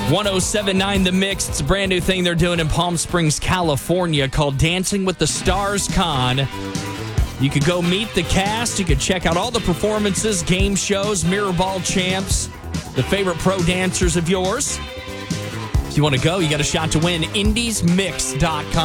1079 The Mix. It's a brand new thing they're doing in Palm Springs, California called Dancing with the Stars Con. You could go meet the cast. You could check out all the performances, game shows, mirror ball champs, the favorite pro dancers of yours. If you want to go, you got a shot to win. IndiesMix.com.